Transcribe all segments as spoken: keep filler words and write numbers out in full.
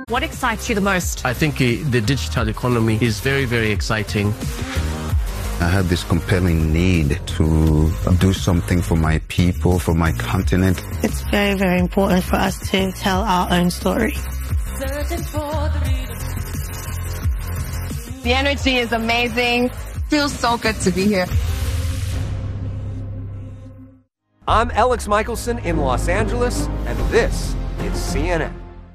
What excites you the most? I think uh, the digital economy is very, very exciting. I had this compelling need to do something for my people, for my continent. It's very, very important for us to tell our own story. The energy is amazing. Feels so good to be here. I'm Alex Michelson in Los Angeles, and this is C N N.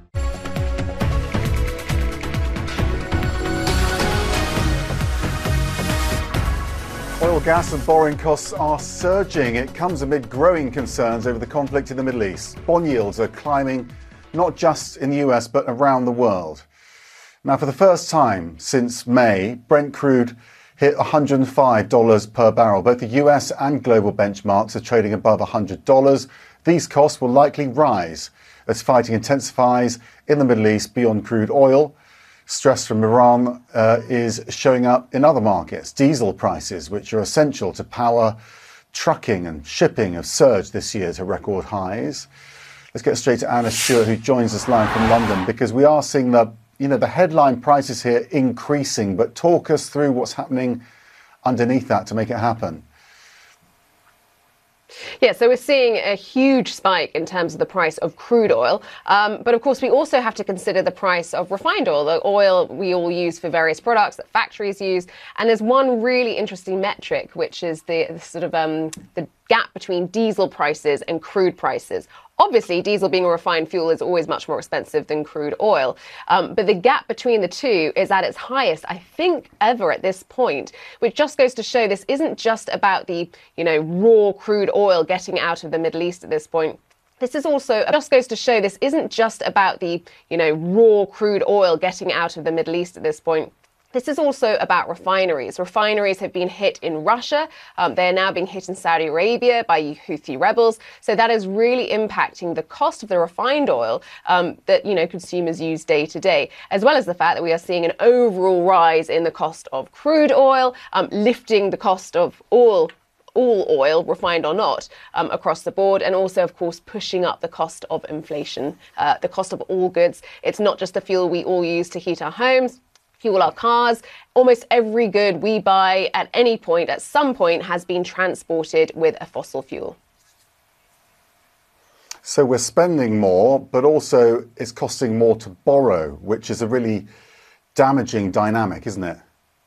Oil, gas and borrowing costs are surging. It comes amid growing concerns over the conflict in the Middle East. Bond yields are climbing not just in the U S but around the world. Now, for the first time since May, Brent crude hit one hundred five dollars per barrel. Both the U S and global benchmarks are trading above one hundred dollars. These costs will likely rise as fighting intensifies in the Middle East beyond crude oil. Stress from Iran uh, is showing up in other markets. Diesel prices, which are essential to power trucking and shipping, have surged this year to record highs. Let's get straight to Anna Stewart, who joins us live from London, because we are seeing the, you know, the headline prices here increasing. But talk us through what's happening underneath that to make it happen. Yeah, so we're seeing a huge spike in terms of the price of crude oil. Um, but of course, we also have to consider the price of refined oil, the oil we all use for various products that factories use. And there's one really interesting metric, which is the, the sort of um, the gap between diesel prices and crude prices. Obviously, diesel being a refined fuel is always much more expensive than crude oil. Um, but the gap between the two is at its highest, I think, ever at this point, which just goes to show this isn't just about the, you know, raw crude oil getting out of the Middle East at this point. This is also, just goes to show this isn't just about the, you know, raw crude oil getting out of the Middle East at this point. This is also about refineries. Refineries have been hit in Russia. Um, they're now being hit in Saudi Arabia by Houthi rebels. So that is really impacting the cost of the refined oil um, that, you know, consumers use day to day, as well as the fact that we are seeing an overall rise in the cost of crude oil, um, lifting the cost of all all oil, refined or not, um, across the board, and also, of course, pushing up the cost of inflation, uh, the cost of all goods. It's not just the fuel we all use to heat our homes, fuel our cars. Almost every good we buy at any point, at some point, has been transported with a fossil fuel. So we're spending more, but also it's costing more to borrow, which is a really damaging dynamic, isn't it?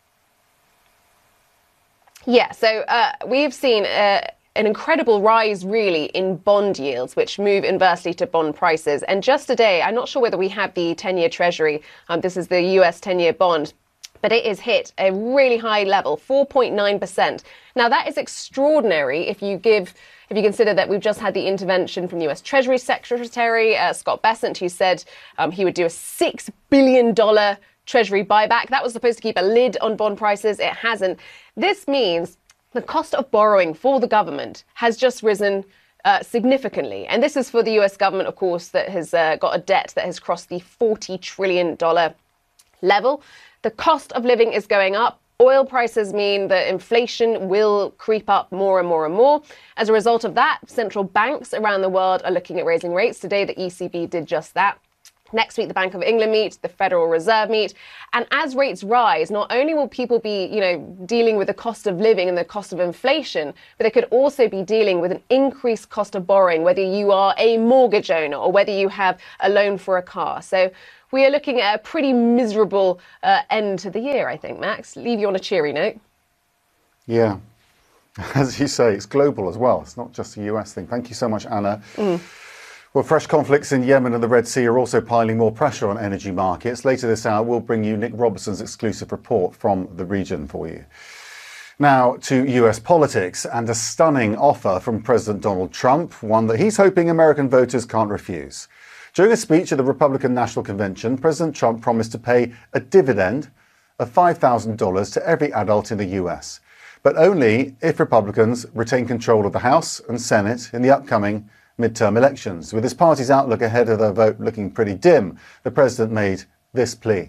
Yeah, so uh, we've seen uh, an incredible rise, really, in bond yields, which move inversely to bond prices. And just today, I'm not sure whether we have the ten-year Treasury. Um, this is the U S ten-year bond. But it is hit a really high level, four point nine percent. Now, that is extraordinary if you give, if you consider that we've just had the intervention from U S Treasury Secretary uh, Scott Bessent, who said um, he would do a six billion dollars Treasury buyback. That was supposed to keep a lid on bond prices. It hasn't. This means the cost of borrowing for the government has just risen uh, significantly. And this is for the U S government, of course, that has uh, got a debt that has crossed the forty trillion dollars level. The cost of living is going up. Oil prices mean that inflation will creep up more and more and more. As a result of that, central banks around the world are looking at raising rates. Today, the E C B did just that. Next week, the Bank of England meet, the Federal Reserve meet. And as rates rise, not only will people be, you know, dealing with the cost of living and the cost of inflation, but they could also be dealing with an increased cost of borrowing, whether you are a mortgage owner or whether you have a loan for a car. So we are looking at a pretty miserable uh, end to the year, I think, Max. Leave you on a cheery note. Yeah. As you say, it's global as well. It's not just a U S thing. Thank you so much, Anna. Mm. Well, fresh conflicts in Yemen and the Red Sea are also piling more pressure on energy markets. Later this hour, we'll bring you Nick Robertson's exclusive report from the region for you. Now to U S politics and a stunning offer from President Donald Trump, one that he's hoping American voters can't refuse. During a speech at the Republican National Convention, President Trump promised to pay a dividend of five thousand dollars to every adult in the U S, but only if Republicans retain control of the House and Senate in the upcoming midterm elections. With his party's outlook ahead of the vote looking pretty dim, the president made this plea.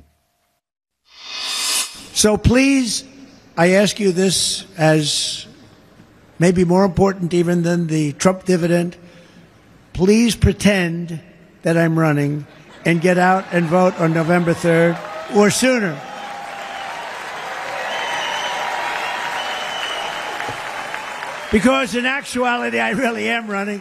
So please, I ask you this as maybe more important even than the Trump dividend. Please pretend that I'm running and get out and vote on November third or sooner. Because in actuality, I really am running.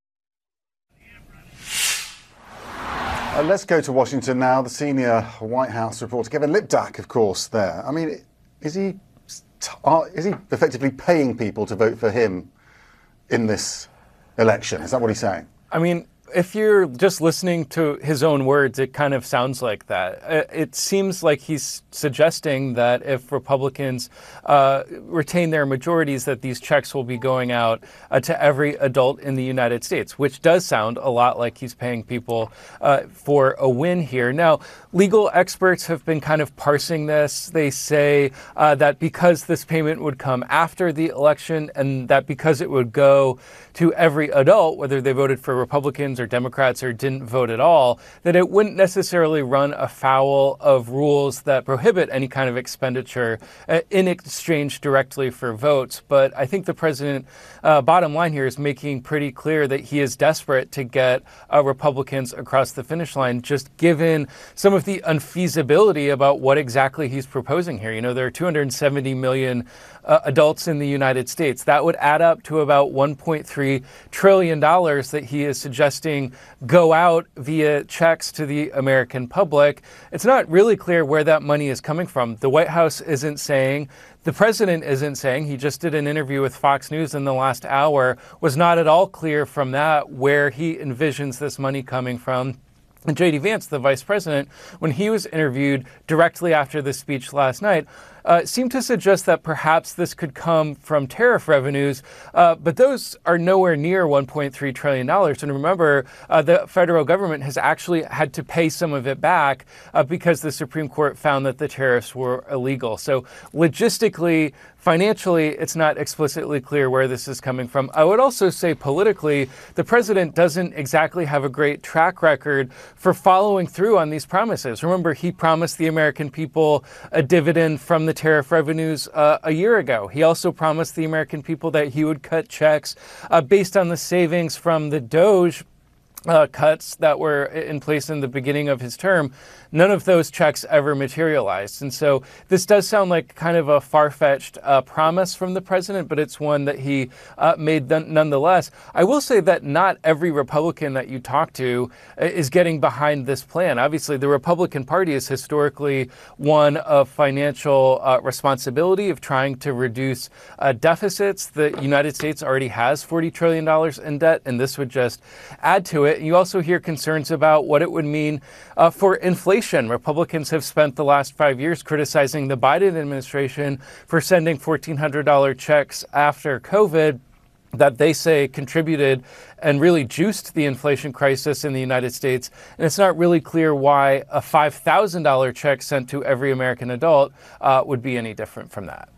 Uh, let's go to Washington now. The senior White House reporter, Kevin Liptak, of course, there. I mean, is he, uh, is he effectively paying people to vote for him in this election? Is that what he's saying? I mean, if you're just listening to his own words, it kind of sounds like that. It seems like he's suggesting that if Republicans uh, retain their majorities, that these checks will be going out uh, to every adult in the United States, which does sound a lot like he's paying people uh, for a win here. Now, legal experts have been kind of parsing this. They say uh, that because this payment would come after the election and that because it would go to every adult, whether they voted for Republicans or Democrats or didn't vote at all, that it wouldn't necessarily run afoul of rules that prohibit any kind of expenditure uh, in exchange directly for votes. But I think the president, uh, bottom line here, is making pretty clear that he is desperate to get uh, Republicans across the finish line, just given some of the unfeasibility about what exactly he's proposing here. You know, there are two hundred seventy million uh, adults in the United States. That would add up to about one point three trillion dollars that he is suggesting go out via checks to the American public. It's not really clear where that money is coming from. The White House isn't saying, the president isn't saying. He just did an interview with Fox News in the last hour, was not at all clear from that where he envisions this money coming from. And J D Vance, the vice president, when he was interviewed directly after the speech last night, uh, seemed to suggest that perhaps this could come from tariff revenues, uh, but those are nowhere near one point three trillion dollars. And remember, uh, the federal government has actually had to pay some of it back uh, because the Supreme Court found that the tariffs were illegal. So logistically, financially, it's not explicitly clear where this is coming from. I would also say politically, the president doesn't exactly have a great track record for following through on these promises. Remember, he promised the American people a dividend from the tariff revenues uh, a year ago. He also promised the American people that he would cut checks uh, based on the savings from the DOGE Uh, cuts that were in place in the beginning of his term. None of those checks ever materialized. And so this does sound like kind of a far-fetched uh, promise from the president, but it's one that he uh, made th- nonetheless. I will say that not every Republican that you talk to is getting behind this plan. Obviously, the Republican Party is historically one of financial uh, responsibility, of trying to reduce uh, deficits. The United States already has forty trillion dollars in debt, and this would just add to it. You also hear concerns about what it would mean uh, for inflation. Republicans have spent the last five years criticizing the Biden administration for sending fourteen hundred dollars checks after COVID that they say contributed and really juiced the inflation crisis in the United States. And it's not really clear why a five thousand dollars check sent to every American adult uh, would be any different from that.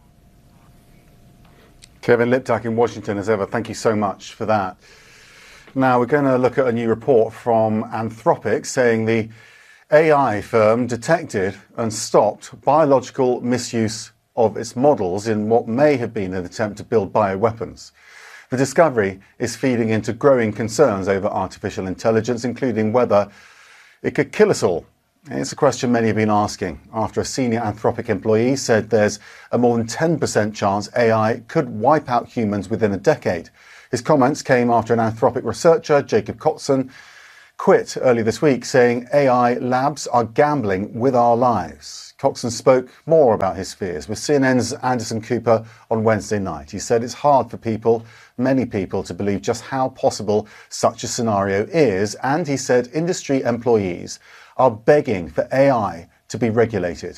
Kevin Liptak in Washington, as ever, thank you so much for that. Now, we're going to look at a new report from Anthropic saying the A I firm detected and stopped biological misuse of its models in what may have been an attempt to build bioweapons. The discovery is feeding into growing concerns over artificial intelligence, including whether it could kill us all. It's a question many have been asking after a senior Anthropic employee said there's a more than ten percent chance A I could wipe out humans within a decade. His comments came after an Anthropic researcher, Jacob Coxon, quit early this week, saying A I labs are gambling with our lives. Coxon spoke more about his fears with C N N's Anderson Cooper on Wednesday night. He said it's hard for people, many people, to believe just how possible such a scenario is. And he said industry employees are begging for A I to be regulated.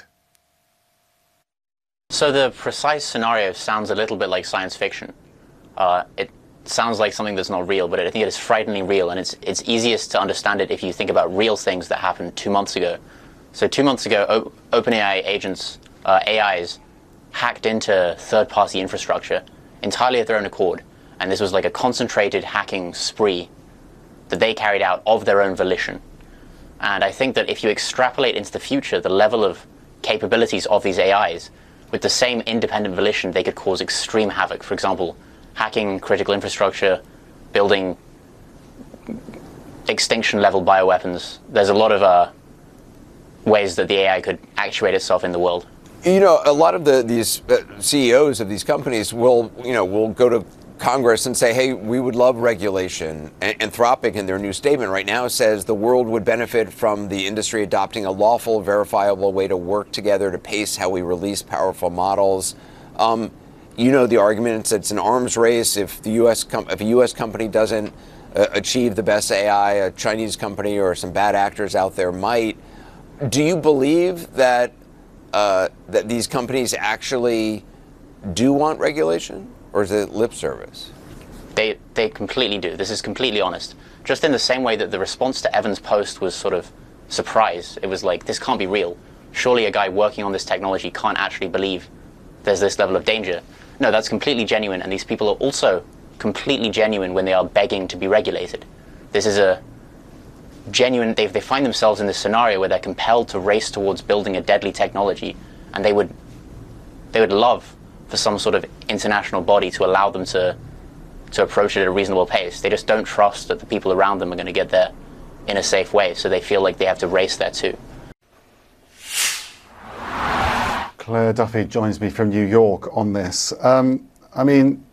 So the precise scenario sounds a little bit like science fiction. Uh, it sounds like something that's not real, but I think it is frighteningly real, and it's it's easiest to understand it if you think about real things that happened two months ago. So two months ago, o- OpenAI agents, uh, A Is, hacked into third-party infrastructure entirely of their own accord, and this was like a concentrated hacking spree that they carried out of their own volition. And I think that if you extrapolate into the future the level of capabilities of these A Is, with the same independent volition, they could cause extreme havoc. For example, hacking critical infrastructure, building extinction level bioweapons. There's a lot of uh, ways that the A I could actuate itself in the world. You know, a lot of the these uh, C E Os of these companies will, you know, will go to Congress and say, hey, we would love regulation. And Anthropic, in their new statement right now, says the world would benefit from the industry adopting a lawful, verifiable way to work together to pace how we release powerful models. Um, you know, the argument is it's an arms race. If the U S com- if a U S company doesn't uh, achieve the best A I, a Chinese company or some bad actors out there might. Do you believe that uh, that these companies actually do want regulation? Or is it lip service? They they completely do. This is completely honest. Just in the same way that the response to Evan's post was sort of surprise. It was like, this can't be real. Surely a guy working on this technology can't actually believe there's this level of danger. No, that's completely genuine. And these people are also completely genuine when they are begging to be regulated. This is a genuine, they, they find themselves in this scenario where they're compelled to race towards building a deadly technology. And they would, they would love for some sort of international body to allow them to to approach it at a reasonable pace. They just don't trust that the people around them are going to get there in a safe way, so they feel like they have to race there too. Claire Duffy joins me from New York on this. Um, I mean,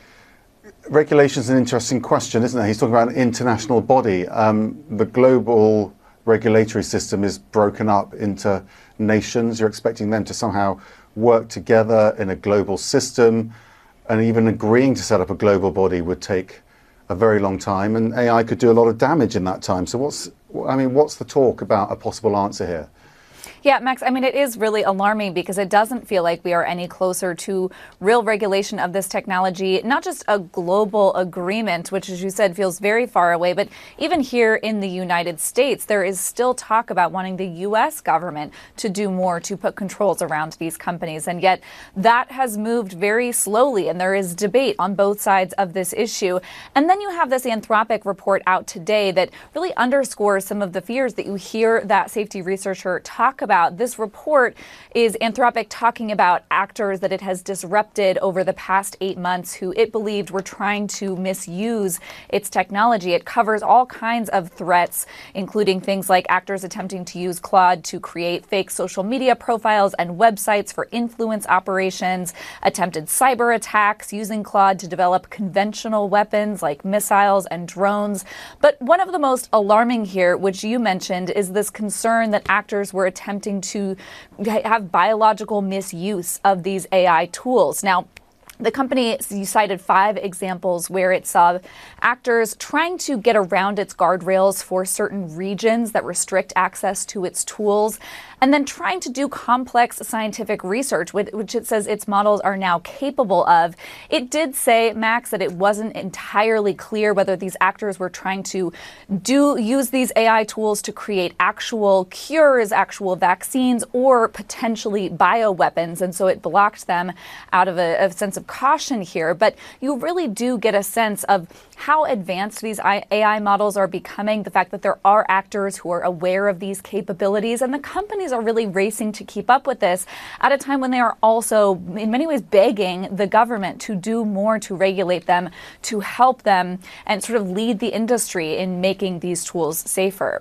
regulation is an interesting question, isn't it? He's talking about an international body. Um, the global regulatory system is broken up into nations. You're expecting them to somehow work together in a global system, and even agreeing to set up a global body would take a very long time, and A I could do a lot of damage in that time. So what's, I mean, what's the talk about a possible answer here? Yeah, Max, I mean, it is really alarming because it doesn't feel like we are any closer to real regulation of this technology, not just a global agreement, which, as you said, feels very far away, but even here in the United States, there is still talk about wanting the U S government to do more to put controls around these companies. And yet that has moved very slowly, and there is debate on both sides of this issue. And then you have this Anthropic report out today that really underscores some of the fears that you hear that safety researcher talk about. This report is Anthropic talking about actors that it has disrupted over the past eight months who it believed were trying to misuse its technology. It covers all kinds of threats, including things like actors attempting to use Claude to create fake social media profiles and websites for influence operations, attempted cyber attacks using Claude to develop conventional weapons like missiles and drones. But one of the most alarming here, which you mentioned, is this concern that actors were attempting to have biological misuse of these A I tools. Now, the company, you cited five examples where it saw actors trying to get around its guardrails for certain regions that restrict access to its tools, and then trying to do complex scientific research, which it says its models are now capable of. It did say, Max, that it wasn't entirely clear whether these actors were trying to do use these A I tools to create actual cures, actual vaccines, or potentially bioweapons, and so it blocked them out of a, a sense of caution here. But you really do get a sense of how advanced these A I models are becoming, the fact that there are actors who are aware of these capabilities, and the companies are really racing to keep up with this at a time when they are also in many ways begging the government to do more to regulate them, to help them and sort of lead the industry in making these tools safer.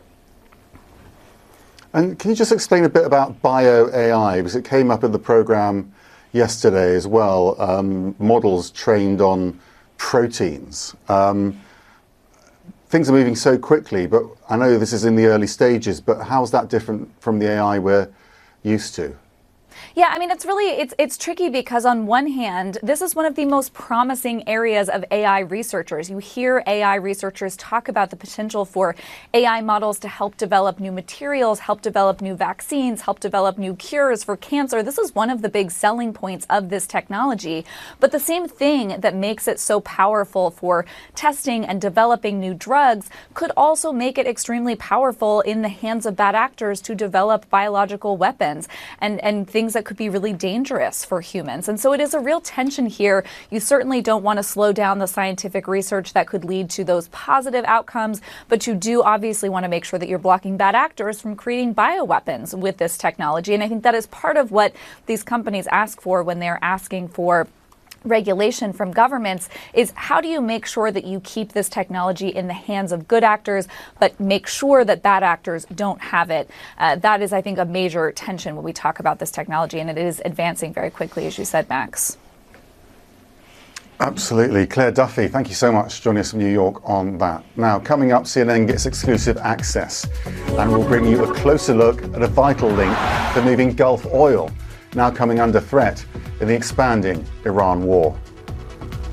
And can you just explain a bit about bio A I, because it came up in the program yesterday as well, um, models trained on proteins. Um, things are moving so quickly, but I know this is in the early stages, but how's that different from the A I we're used to? Yeah, I mean, it's really, it's it's tricky because on one hand, this is one of the most promising areas of A I researchers. You hear A I researchers talk about the potential for A I models to help develop new materials, help develop new vaccines, help develop new cures for cancer. This is one of the big selling points of this technology. But the same thing that makes it so powerful for testing and developing new drugs could also make it extremely powerful in the hands of bad actors to develop biological weapons and, and things that could be really dangerous for humans. And so it is a real tension here. You certainly don't want to slow down the scientific research that could lead to those positive outcomes, but you do obviously want to make sure that you're blocking bad actors from creating bioweapons with this technology. And I think that is part of what these companies ask for when they're asking for regulation from governments is how do you make sure that you keep this technology in the hands of good actors, but make sure that bad actors don't have it? Uh, that is, I think, a major tension when we talk about this technology, and it is advancing very quickly, as you said, Max. Absolutely. Claire Duffy, thank you so much for joining us from New York on that. Now, coming up, C N N gets exclusive access, and we'll bring you a closer look at a vital link to moving Gulf oil, now coming under threat in the expanding Iran war.